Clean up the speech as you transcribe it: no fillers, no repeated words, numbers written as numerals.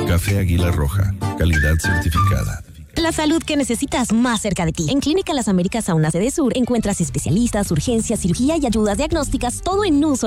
Café Águila Roja, calidad certificada. La salud que necesitas más cerca de ti. En Clínica Las Américas Sauna Sede Sur encuentras especialistas, urgencias, cirugía y ayudas diagnósticas, todo en un solo